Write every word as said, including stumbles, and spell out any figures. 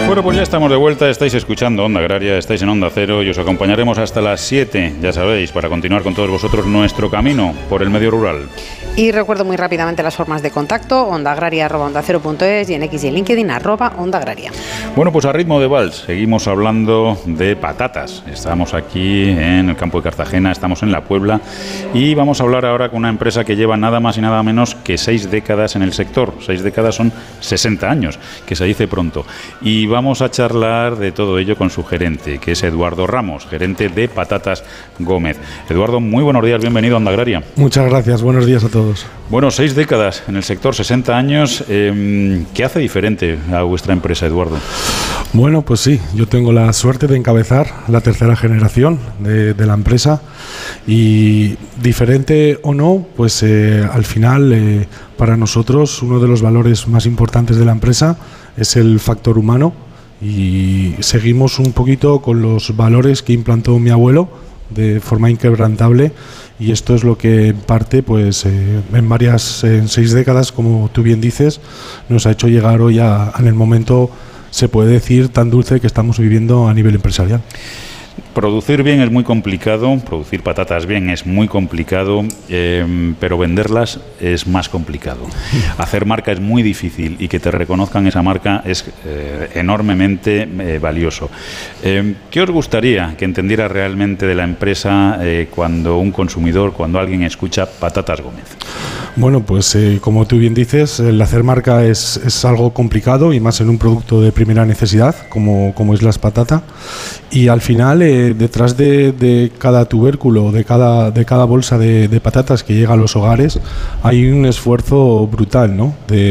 Bueno, pues ya estamos de vuelta, estáis escuchando Onda Agraria, estáis en Onda Cero y os acompañaremos hasta las siete, ya sabéis, para continuar con todos vosotros nuestro camino por el medio rural. Y recuerdo muy rápidamente las formas de contacto: ondaagraria arroba onda cero punto es y en X y en LinkedIn arroba Onda Agraria. Bueno, pues a ritmo de vals, seguimos hablando de patatas. Estamos aquí en el campo de Cartagena, estamos en La Puebla y vamos a hablar ahora con una empresa que lleva nada más y nada menos que seis décadas en el sector. Seis décadas son sesenta años, que se dice pronto. Y vamos a charlar de todo ello con su gerente, que es Eduardo Ramos, gerente de Patatas Gómez. Eduardo, muy buenos días, bienvenido a Onda Agraria. Muchas gracias, buenos días a todos. Bueno, seis décadas en el sector, sesenta años. Eh, ¿Qué hace diferente a vuestra empresa, Eduardo? Bueno, pues sí, yo tengo la suerte de encabezar la tercera generación de, de la empresa y diferente o no, pues eh, al final eh, para nosotros uno de los valores más importantes de la empresa es el factor humano y seguimos un poquito con los valores que implantó mi abuelo de forma inquebrantable. Y esto es lo que en parte, pues eh, en varias, en seis décadas, como tú bien dices, nos ha hecho llegar hoy a, en el momento, se puede decir, tan dulce que estamos viviendo a nivel empresarial. Producir bien es muy complicado, producir patatas bien es muy complicado, eh, pero venderlas es más complicado. Hacer marca es muy difícil y que te reconozcan esa marca es eh, enormemente eh, valioso. Eh, ¿Qué os gustaría que entendiera realmente de la empresa eh, cuando un consumidor, cuando alguien escucha Patatas Gómez? Bueno, pues eh, como tú bien dices, el hacer marca es, es algo complicado y más en un producto de primera necesidad como, como es las patatas. Y al final, eh, detrás de, de cada tubérculo, de cada, de cada bolsa de, de patatas que llega a los hogares, hay un esfuerzo brutal, ¿no? De